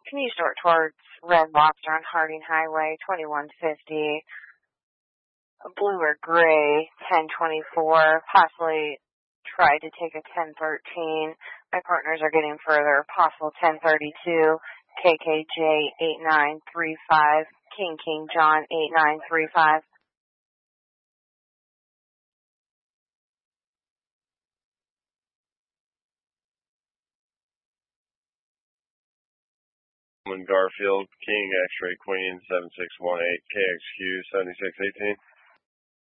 Can you short towards Red Lobster on Harding Highway, 2150, blue or gray, 1024, possibly try to take a 1013. My partners are getting further, possible 1032, KKJ 8935, King John 8935. Garfield, King X-Ray Queen 7618, KXQ 7618.